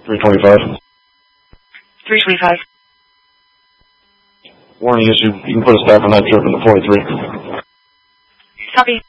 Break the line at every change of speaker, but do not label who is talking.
325.
325.
Warning issue. You can put a staff on that trip in the 43.
Copy.